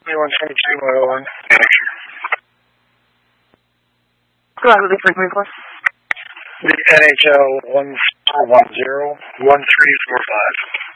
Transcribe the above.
2122 Go ahead with the frequency request. The NHL 1410 1345.